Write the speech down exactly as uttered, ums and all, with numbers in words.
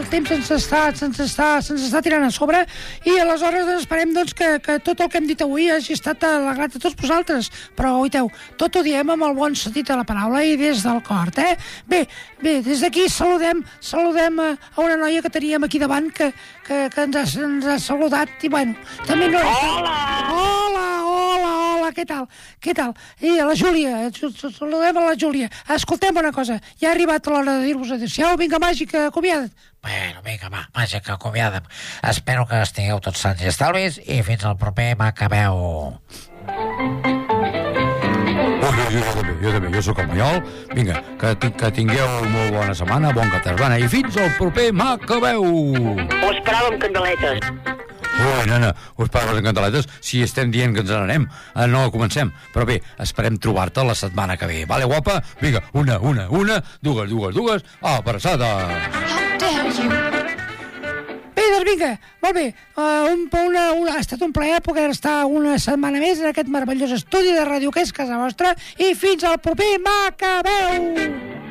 el temps ens està, se'ns està, se'ns està tirant a sobre i aleshores doncs, esperem doncs, que, que tot el que hem dit avui hagi estat alegrat a tots vosaltres. Però, oiteu, tot ho diem amb el bon sentit de la paraula i des del cor, eh? Bé, bé, des d'aquí saludem, saludem a, a una noia que teníem aquí davant que, que, que ens, ha, ens ha saludat i, bueno, també no... Hola! Hola, hola, hola, què tal? Què tal? I a la Júlia, saludem a la Júlia. Escoltem una cosa, ja ha arribat l'hora de dir-vos adéu-siau, vinga, màgica, acomiada't. Bueno, vinga, va, màgica, acomiada'm. Espero que estigueu tots sants i estalvis i fins al proper Macabeu. Oh, jo, jo, jo també, jo també, jo sóc el Maiol. Vinga, que, que tingueu molt bona setmana, bon cap de setmana i fins al proper Macabeu. Ho esperàvem, candeletes. Ui, nena, us parles en cantaletes si estem dient que ens n'anem. Ah, no, comencem. Però bé, esperem trobar-te la setmana que ve. Vale, guapa? Vinga, una, una, una, dues, dues, dues, abraçada. Bé, doncs vinga, molt bé. Uh, un, una, una, ha estat un plaer poder estar una setmana més en aquest meravellós estudi de ràdio que és casa vostra i fins al proper Macabeu!